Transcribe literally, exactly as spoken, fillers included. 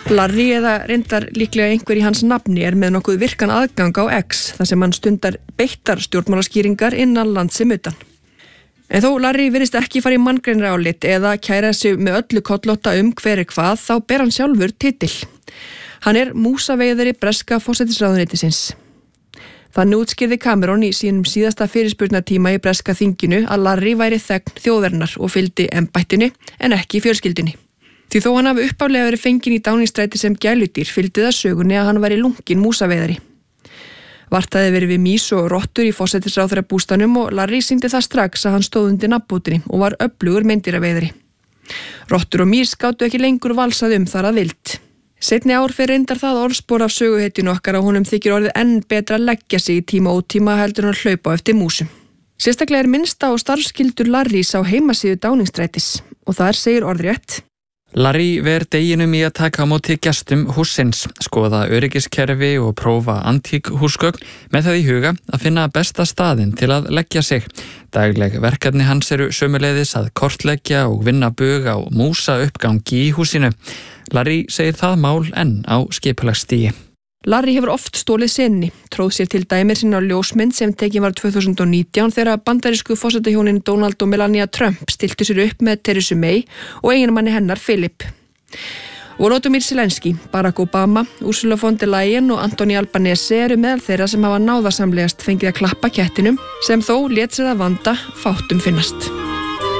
Larry, eða reyndar líklega einhver í hans nafni, er með nokkuð virkan aðgang á X, þar sem hann stundar beittar stjórnmálaskýringar innan lands sem utan. En þó Larry virðist ekki fara í manngreinra álit eða kæra sig með öllu kollotta um hver er hvað, þá ber hann sjálfur titil. Hann er músaveiðari breska forsætisráðuneytisins. Þannig útskýrði Cameron í sínum síðasta fyrirspurnatíma í breska þinginu að Larry væri þegn þjóðarinnar og fylgdi embættinu en ekki fjölskyldunni. Því þó hann hafi uppáflega verið fenginn í Downingstræti sem gæludýr fylgdi það sögunni að hann væri lunginn músaveiðari. Vart hafði verið við mýs og rottur í forsætisráðherrabústanum og Larry sýndi það strax að hann stóð undir nafnbótinni og var öflugur meindýraveiðari. Rottur og mýs gátu ekki lengur valsað um þar að vild. Seinni ár fer reyndar það orðspor af söguhetjun okkar að honum þykir orðið enn betra að leggja sig í tíma og tíma heldur hann að hlaupa eftir músum. Sérstaklega er minnst á starfskyldur Larrys á heimasíðu Downingstrætis og þar segir orðrétt: Larry ver deginum í að taka á móti gestum hússins, skoða öryggiskerfi og prófa antík húsgögn með það í huga að finna besta staðinn til að leggja sig. Dagleg verkefni hans eru sömuleiðis að kortleggja og vinna bug á músa uppgangi í húsinu. Larry segir það mál enn á skipulagsstigi. Larry hefur oft stólið senni, tróð sér til dæmis inn á ljósmynd sem tekin var tvö þúsund og nítján þegar bandarísku forsetahjónin Donald og Melania Trump stiltu sér upp með Theresa May og eiginmanni hennar Philip. Volodymyr Zelensky, Barack Obama, Ursula von der Leyen og Anthony Albanese eru meðal þeirra sem hafa náðarsamlegast fengið að klappa kettinum sem þó lét sér að vanda fátum finnast.